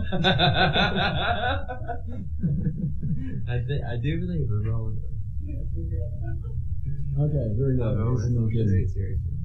I do believe we're rolling. Okay, here we go. It's very serious.